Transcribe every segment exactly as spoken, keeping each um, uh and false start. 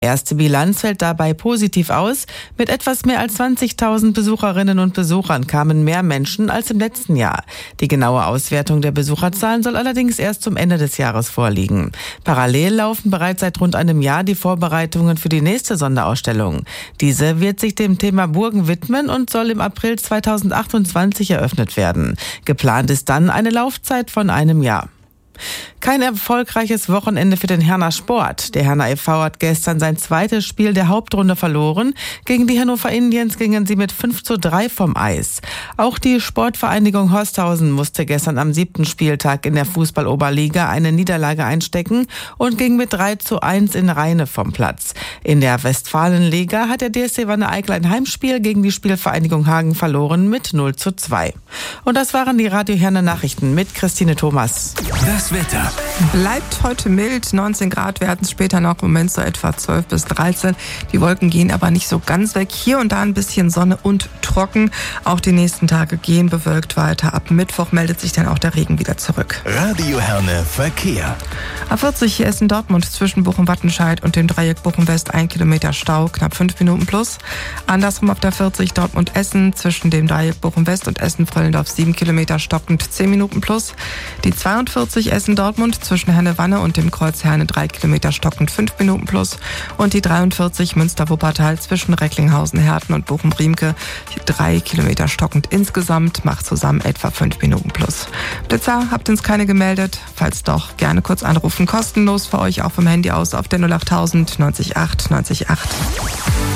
Erste Bilanz fällt dabei positiv aus. Mit etwas mehr als zwanzigtausend Besucherinnen und Besuchern kamen mehr Menschen als im letzten Jahr. Die genaue Auswertung der Besucherzahlen soll allerdings erst zum Ende des Jahres vorliegen. Parallel laufen bereits seit rund einem Jahr die Vorbereitungen für die nächste Sonderausstellung. Diese wird sich dem Thema Burgen widmen und soll im April zweitausendachtundzwanzig eröffnet werden. Geplant ist dann eine Laufzeit von einem Jahr. Kein erfolgreiches Wochenende für den Herner Sport. Der Herner e V hat gestern sein zweites Spiel der Hauptrunde verloren. Gegen die Hannover Indians gingen sie mit fünf zu drei vom Eis. Auch die Sportvereinigung Horsthausen musste gestern am siebten Spieltag in der Fußball-Oberliga eine Niederlage einstecken und ging mit drei zu eins in Rheine vom Platz. In der Westfalenliga hat der D S C Wanne-Eickel ein Heimspiel gegen die Spielvereinigung Hagen verloren mit null zu zwei. Und das waren die Radio Herner Nachrichten mit Christine Thomas. Das Wetter. Bleibt heute mild, neunzehn Grad werden es später noch, im Moment so etwa zwölf bis dreizehn. Die Wolken gehen aber nicht so ganz weg. Hier und da ein bisschen Sonne und trocken. Auch die nächsten Tage gehen bewölkt weiter. Ab Mittwoch meldet sich dann auch der Regen wieder zurück. Radio Herne Verkehr. A vierzig hier Essen-Dortmund zwischen Bochum-Wattenscheid und dem Dreieck Bochum-West ein Kilometer Stau, knapp fünf Minuten plus. Andersrum auf der vierzig Dortmund-Essen zwischen dem Dreieck Bochum-West und Essen-Fröllendorf sieben Kilometer stockend, zehn Minuten plus. Die zweiundvierzig Essen-Dortmund zwischen Henne-Wanne und dem Kreuz Herne drei Kilometer stockend, fünf Minuten plus. Und die dreiundvierzig Münster-Wuppertal zwischen Recklinghausen-Herten und Bochum-Riemke drei Kilometer stockend insgesamt, macht zusammen etwa fünf Minuten plus. Blitzer habt uns keine gemeldet, falls doch gerne kurz anrufen, kostenlos für euch auch vom Handy aus auf der null achttausend neunzig acht neunzig acht.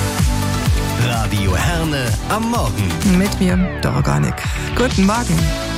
Radio Herne am Morgen. Mit mir, Doroganik. Guten Morgen.